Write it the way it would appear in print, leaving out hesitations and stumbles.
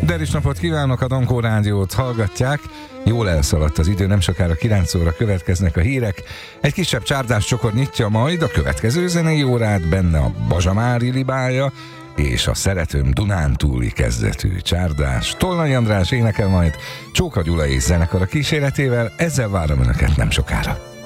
Deris napot kívánok, a Dankó Rádiót hallgatják. Jól elszaladt az idő, nem sokára 9 óra következnek a hírek. Egy kisebb csárdás csokor nyitja majd a következő zenei órát, benne a Bazsamári libája és a Szeretőm dunántúli kezdetű csárdás. Tolnai András énekel majd Csóka Gyula és zenekara kíséretével, ezzel várom Önöket nem sokára.